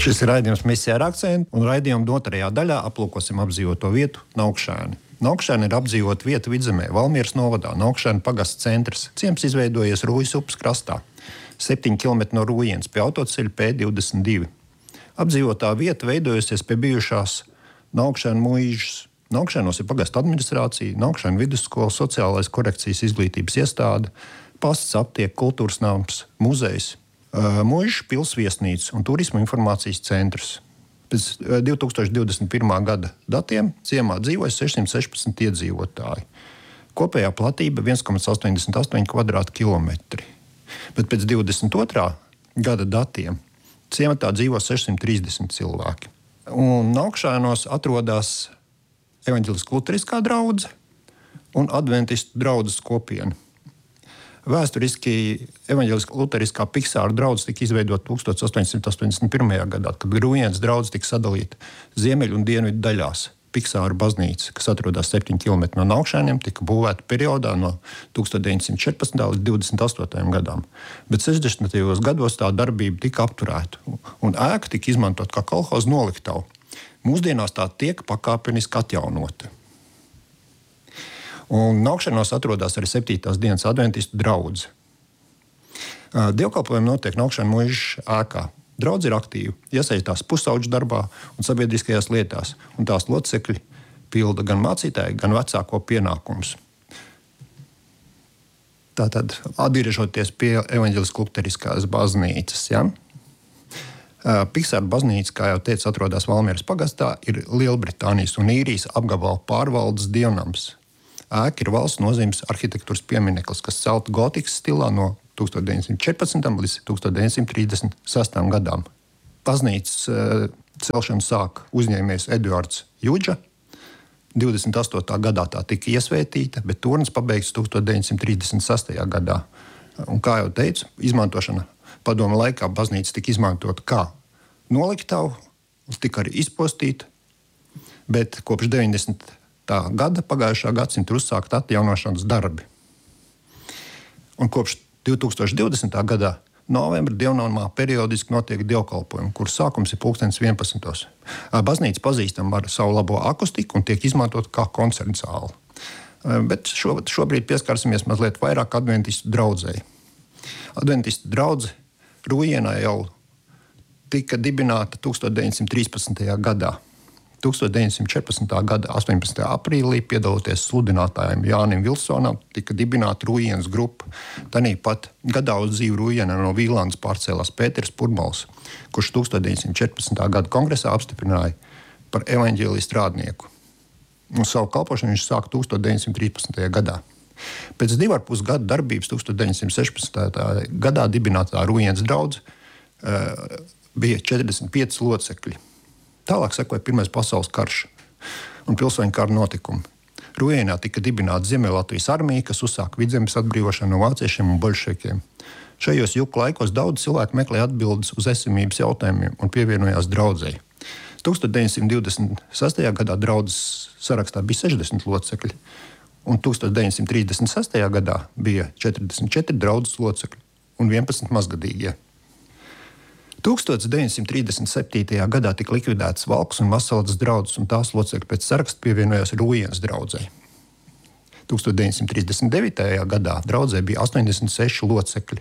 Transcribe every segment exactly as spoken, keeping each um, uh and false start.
Šis ir raidījums Misija ar akcentu, un raidījuma otrajā daļā aplūkosim apdzīvoto vietu Naukšēni. Naukšēni ir apdzīvota vieta Vidzemē, Valmieras novadā, Naukšēni pagasta centrs. Ciems izveidojies Rūjas upes krastā, septiņi kilometri no Rūjienas pie autoceļa P divdesmit divi. Apdzīvotā vieta veidojusies pie bijušās Naukšēni muižas. Naukšēnos ir pagasta administrācija, Naukšēni vidusskola, sociālais korekcijas izglītības iestāde, pasts, aptieka, kultūras nams, muzejs, muižas pilsviesnīca un turisma informācijas centrs. Pēc divi tūkstoši divdesmit pirmā gada datiem ciemā dzīvoja sešsimt sešpadsmit iedzīvotāji. Kopējā platība viens komats astoņdesmit astoņi kvadrātkilometri. Bet pēc divdesmit otrā gada datiem ciematā dzīvo sešsimt trīsdesmit cilvēki. Un Naukšēnos atrodas evaņģeliskā luteriskā draudze un adventistu draudzes kopiena. Vēsturiski evaņģeliskā luteriskā Piksāra draudze tika izveidota tūkstoš astoņsimt astoņdesmit pirmajā gadā, kad Rūjienas draudze tika sadalīta ziemeļu un dienvidu daļās. Piksāra baznīca, kas atrodas septiņi kilometri no Naukšēniem, tika būvēta periodā no tūkstoš deviņsimt četrpadsmitā līdz divdesmit astotajam gadam. Bet sešdesmitajos gados tā darbība tika apturēta, un ēka tika izmantot kā kolhoza noliktava. Mūsdienās tā tiek pakāpeniski atjaunota. Un Naukšēnos atrodas arī septītās dienas adventistu draudze. Dievkalpojumi notiek Naukšēnu muižas ēkā. Draudze ir aktīva, iesaistās pusauģu darbā un sabiedriskajās lietās, un tās locekļi pilda gan mācītāju, gan vecāko pienākumus. Tātad atgriežoties pie evaņģeliskās luteriskās baznīcas. Ja? Piksāra baznīca, kā jau teicu, atrodas Valmieras pagastā, ir Lielbritānijas un Īrijas apgabala pārvaldes dievnams. Ēka ir valsts nozīmes arhitektūras piemineklis, kas celta gotikas stilā no tūkstoš deviņsimt četrpadsmitajam līdz tūkstoš deviņsimt trīsdesmit sestajam gadam. Baznīcas celšanu sāka uzņēmējs Eduards Juģa. divdesmit astotā gadā tā tika iesvētīta, bet tornis pabeigts tūkstoš deviņsimt trīsdesmit sestajā gadā. Un, kā jau teicu, izmantošana padomu laikā baznīca tika izmantota kā noliktava, tika arī izpostīta, bet kopš deviņdesmitā gada pagājušā gadsimta uzsākt atjaunošanas darbi. Un kopš divi tūkstoši divdesmitā gadā novembra dievnamā periodiski notiek dievkalpojumi, kur sākums ir pulkstenis vienpadsmitos. Baznīca pazīstama ar savu labo akustiku un tiek izmantot kā koncerta zāle. Bet šo, šobrīd pieskarsimies mazliet vairāk adventistu draudzei. Adventistu draudze Rūjienā jau tika dibināta tūkstoš deviņsimt trīspadsmitajā gadā. tūkstoš deviņsimt četrpadsmitā gada astoņpadsmitajā aprīlī, piedaloties sludinātājiem Jānim Vilsonam, tika dibināta Rūjienas grupa. Tanī pat gadā uz dzīvi Rūjienā no Vīlandes pārcēlās Pēters Purmals, kurš tūkstoš deviņsimt četrpadsmitā gada kongresā apstiprināja par evaņģēlija strādnieku. Un savu kalpošanu viņš sāka tūkstoš deviņsimt trīspadsmitajā gadā. Pēc divu ar pus gadu darbības tūkstoš deviņsimt sešpadsmitajā gadā dibinātā Rūjienas draudze uh, bija četrdesmit pieci locekļi. Tālāk sekoja Pirmais pasaules karš un pilsoņu kara notikumi. Rūjienā tika dibināta Ziemeļlatvijas armija, kas uzsāka Vidzemes atbrīvošanu no vāciešiem un boļševikiem. Šajos juku laikos daudz cilvēku meklēja atbildes uz esamības jautājumiem un pievienojās draudzei. tūkstoš deviņsimt divdesmit sestajā gadā draudzes sarakstā bija sešdesmit locekļi, un tūkstoš deviņsimt trīsdesmit sestajā gadā bija četrdesmit četri draudzes locekļi un vienpadsmit mazgadīgie. tūkstoš deviņsimt trīsdesmit septītajā gadā tika likvidētas Valkas un Masaldas draudzes, un tās locekļi pēc saraksta pievienojās Rūjienas draudzei. tūkstoš deviņsimt trīsdesmit devītajā gadā draudzē bija astoņdesmit seši locekļi.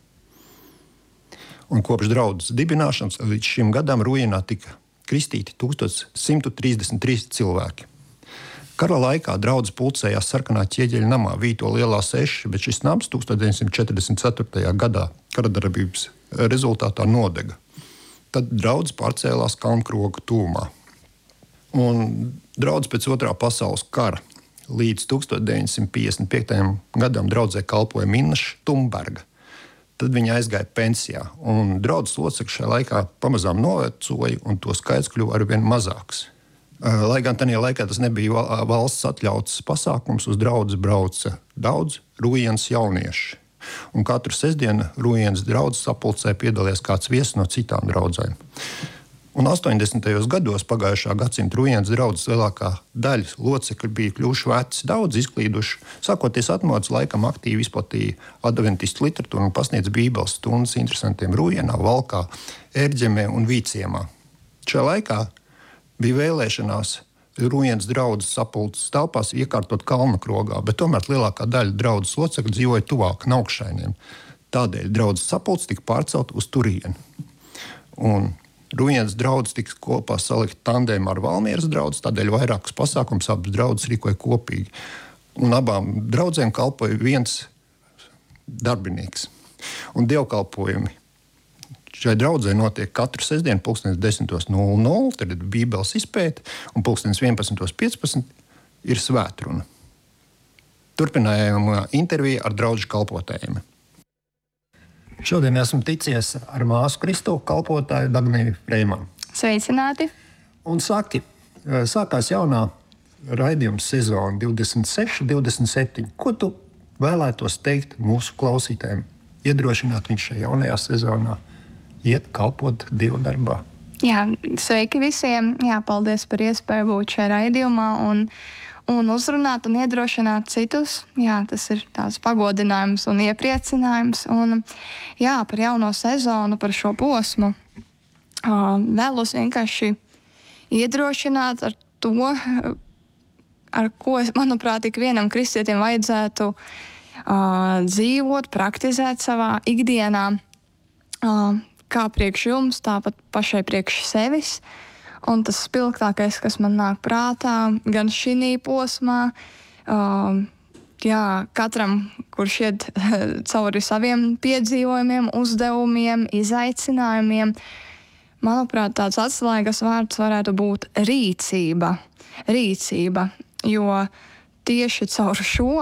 Un kopš draudzes dibināšanas līdz šim gadam Rūjienā tika kristīti tūkstoš simt trīsdesmit trīs cilvēki. Kara laikā draudzes pulcējās Sarkanā ķieģeļa namā Vīto lielā seši, bet šis nams tūkstoš deviņsimt četrdesmit ceturtajā gadā karadarbības rezultātā nodega. Tad draudzes pārcēlās Kalnkroga tūmā. Un draudzes pēc otrā pasaules kara līdz tūkstoš deviņsimt piecdesmit piektajam gadam draudzē kalpoja Minna Štumberga. Tad viņa aizgāja pensijā, un draudzes locekļi šajā laikā pamazām novecoja, un to skaits kļuva arvien mazāks. Lai gan tajā laikā tas nebija valsts atļauts pasākums, uz draudzes brauca daudz Rūjienas jaunieši. Un katru sestdienu Rūjienas draudzes sapulcē piedalījās kāds viesis no citām draudzēm. Un astoņdesmitajos gados pagājušā gadsimta Rujienas draudzes lielākā daļa locekļu bija kļuvuši veci, daudz izklīduši. Sākoties atmodas laikam aktīvi izplatīja adventistu literatūru un pasniedz bībeles stundas interesantiem Rujienā, Valkā, Ērģemē un Vīciemā. Šajā laikā bija vēlēšanās Rujienas draudzes sapulces telpās iekārtot kalna krogā, bet tomēr lielākā daļa draudzes locekļu dzīvoja tuvāk Naukšainiem. Tādēļ draudzes sapulce tika pārcelt uz turieni. Un Rujienas draudzes tika kopā salikt tandēmā ar Valmieras draudzes, tādēļ vairākus pasākumus abas draudzes rīkoja kopīgi. Un abām draudzēm kalpoja viens darbinieks. Un dievkalpojumi šai draudzē notiek katru sestdienu pulkstenes desmit nulle nulle, tad ir bībeles izpēte, un pulkstenes vienpadsmit piecpadsmit ir svētruna. Turpinājām interviju ar draugu kalpotājiem. Šodien esmu ticies ar māsu Kristu kalpotāju Dagniju Freimanu. Sveicināti! Un saki, sākās jaunā raidījuma sezona divdesmit seši divdesmit septiņi. Ko tu vēlētos teikt mūsu klausītājiem? Iedrošināt viņus šajā jaunajā sezonā, iet kalpot Dieva darbā. Jā, sveiki visiem! Jā, paldies par iespēju būt šajā raidījumā un un uzrunāt un iedrošināt citus. Jā, tas ir tāds pagodinājums un iepriecinājums. Un, jā, par jauno sezonu, par šo posmu vēlos vienkārši iedrošināt ar to, ar ko, manuprāt, ik vienam kristietim vajadzētu uh, dzīvot, praktizēt savā ikdienā, uh, kā priekš jums, tāpat pašai priekš sevis. Un tas spilgtākais, kas man nāk prātā, gan šī posmā, uh, jā, katram, kurš iet cauri saviem piedzīvojumiem, uzdevumiem, izaicinājumiem, manuprāt, tāds atslēgas vārds varētu būt rīcība. Rīcība, jo tieši caur šo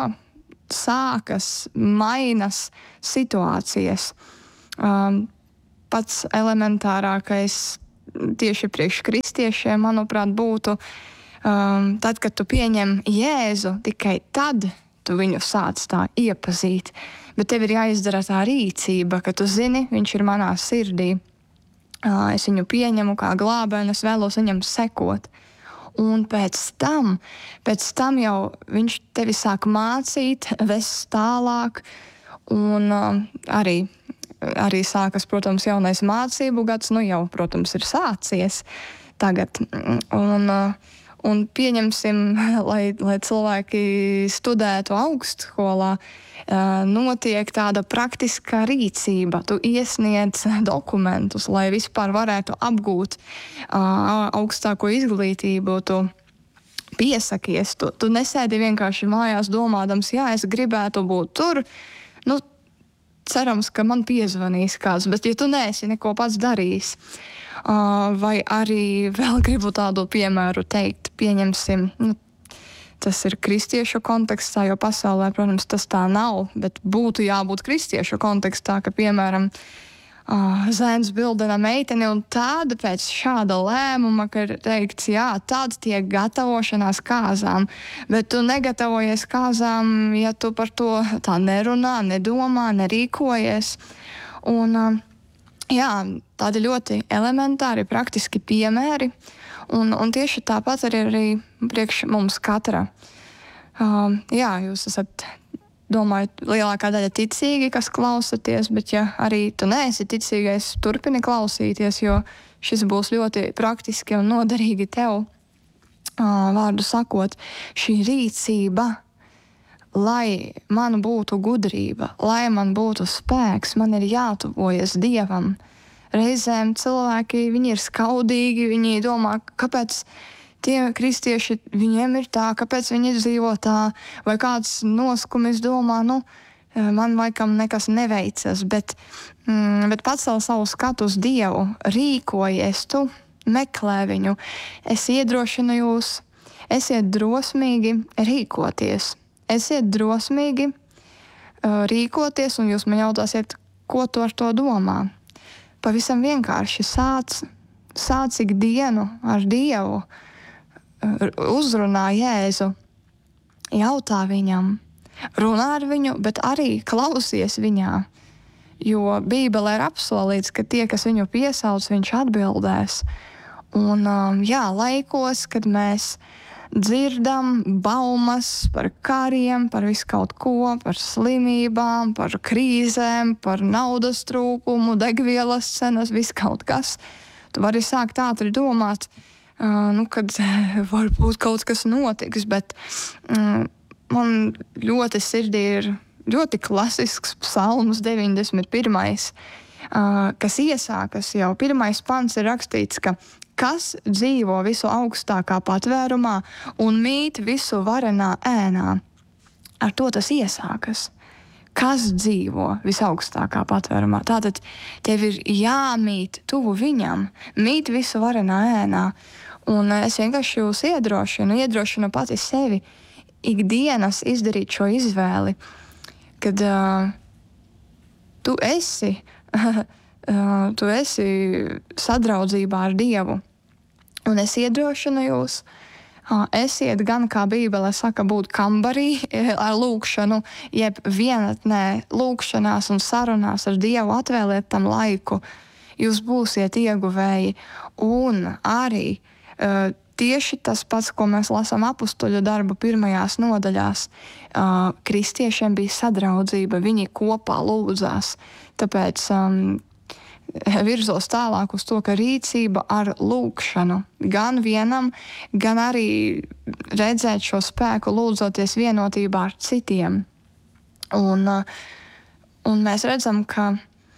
sākas, mainas situācijas. Um, pats elementārākais tieši priekš kristiešiem, manuprāt, būtu um, tad, kad tu pieņem Jēzu, tikai tad tu viņu sāc tā iepazīt. Bet tev ir jāizdara tā rīcība, ka tu zini, viņš ir manā sirdī. Uh, es viņu pieņemu kā glābēju un es vēlos viņam sekot. Un pēc tam, pēc tam jau viņš tevi sāk mācīt, vest tālāk un uh, arī Arī sākas, protams, jaunais mācību gads, nu jau, protams, ir sācies tagad. Un, un pieņemsim, lai, lai cilvēki studētu augstskolā, notiek tāda praktiskā rīcība. Tu iesniedz dokumentus, lai vispār varētu apgūt augstāko izglītību. Tu piesakies, tu, tu nesēdi vienkārši mājās domādams, jā, es gribētu būt tur, nu, cerams, ka man piezvanīs kāds, bet ja tu neesi neko pats darījis, uh, vai arī vēl gribu tādu piemēru teikt, pieņemsim, nu, tas ir kristiešu kontekstā, jo pasaulē, protams, tas tā nav, bet būtu jābūt kristiešu kontekstā, ka, piemēram, uh, zēns bildina meiteni un tāda pēc šāda lēmuma, ka ir teikts, jā, tāds tiek gatavošanās kāzām, bet tu negatavojies kāzām, ja tu par to tā nerunā, nedomā, nerīkojies. Un, uh, jā, tādi ļoti elementāri, praktiski piemēri, un, un tieši tāpat arī, arī priekš mums katra. Uh, jā, jūs esat, domāju, lielākā daļa ticīgi, kas klausaties, bet ja arī tu neesi ticīgais, turpini klausīties, jo šis būs ļoti praktiski un noderīgi tev. Vārdu sakot, šī rīcība, lai man būtu gudrība, lai man būtu spēks, man ir jātuvojas Dievam. Reizēm cilvēki, viņi ir skaudīgi, viņi domā, kāpēc tie kristieši, viņiem ir tā, kāpēc viņi dzīvo tā, vai kāds noskumis domā, nu, man laikam nekas neveicas, bet, mm, bet pacel savu skatu uz Dievu, rīkojies tu, meklē viņu. Es iedrošinu jūs, esiet drosmīgi rīkoties. Esiet drosmīgi uh, rīkoties, un jūs man jautāsiet, ko tu ar to domā. Pavisam vienkārši sāc, sāc ikdienu ar Dievu, uzrunā Jēzu, jautā viņam, runā ar viņu, bet arī klausies viņā. Jo Bībelē ir apsolīts, ka tie, kas viņu piesauc, viņš atbildēs. Un, um, jā, laikos, kad mēs dzirdam baumas par kariem, par visu kaut ko, par slimībām, par krīzēm, par naudas trūkumu, degvielas cenas, viss kaut kas. Tu vari sākt ātri domāt, uh, nu, kad varbūt kaut kas notiks, bet um, man ļoti sirdī ir ļoti klasisks psalms deviņdesmit pirmais, uh, kas iesākas jau pirmais pants ir rakstīts, ka kas dzīvo visu augstākā patvērumā un mīt visu varenā ēnā. Ar to tas iesākas. Kas dzīvo visaugstākā patvērumā? Tātad tev ir jāmīt tuvu viņam, mīt visu varenā ēnā. Un es vienkārši jūs iedrošinu, iedrošinu pati sevi ikdienas izdarīt šo izvēli, kad uh, tu esi, uh, tu esi sadraudzībā ar Dievu. Un es iedrošinu jūs, uh, esiet gan, kā Bībele saka, būt kambarī ar lūkšanu, jeb vienatnē lūkšanās un sarunās ar Dievu, atvēliet tam laiku. Jūs būsiet ieguvēji. Un arī uh, tieši tas pats, ko mēs lasām apustuļu darbu pirmajās nodaļās, uh, kristiešiem bija sadraudzība, viņi kopā lūdzās. Tāpēc um, virzos tālāk uz to, ka rīcība ar lūkšanu gan vienam, gan arī redzēt šo spēku lūdzoties vienotībā ar citiem. Un, un mēs redzam, ka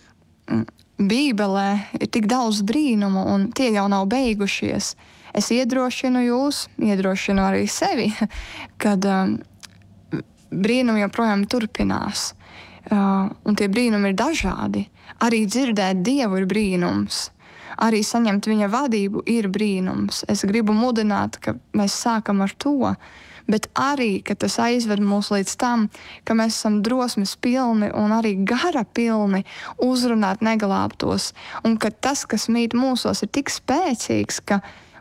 Bībelē ir tik daudz brīnumu, un tie jau nav beigušies. Es iedrošinu jūs, iedrošinu arī sevi, kad um, brīnumi joprojām turpinās. Uh, un tie brīnumi ir dažādi. Arī dzirdēt Dievu ir brīnums. Arī saņemt viņa vadību ir brīnums. Es gribu mudināt, ka mēs sākam ar to, bet arī, ka tas aizved mūs līdz tam, ka mēs esam drosmes pilni un arī gara pilni uzrunāt negalābtos. Un ka tas, kas mīt mūsos, ir tik spēcīgs, ka